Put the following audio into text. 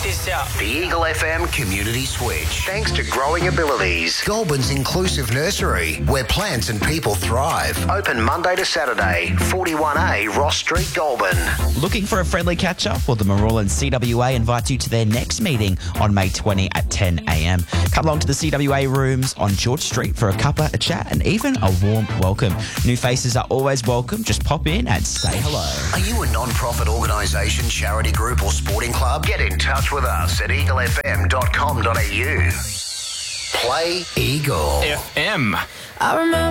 this out. The Eagle FM Community Switch. Thanks to Growing Abilities, Goulburn's inclusive nursery, where plants and people thrive. Open Monday to Saturday, 41A Ross Street, Goulburn. Looking for a friendly catch-up? Well, the Marulan CWA invites you to their next meeting on May 20 at 10 a.m. Come along to the CWA rooms on George Street for a cuppa, a chat, and even a warm welcome. New faces are always welcome. Just pop in and say hello. Are you a non-profit organisation, charity group or sporting club? Get in touch with us at eaglefm.com.au. Play Eagle. FM. I remember